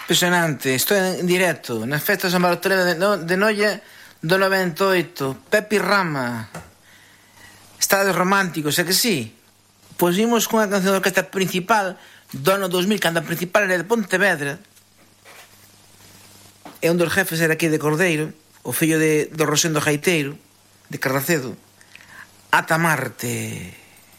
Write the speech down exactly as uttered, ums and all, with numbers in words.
Impresionante, estou en directo nas festas de San Bartolomé de, no, de Noia do noventa e oito. Pepi Rama, Estados Románticos, é que sí? Pois vimos cunha canción da orquesta principal do ano dos mil, cando a principal era de Pontevedra, e un dos jefes era aquí de Cordeiro, o fillo de, do Rosendo Gaiteiro, de Carracedo. Ata Marte.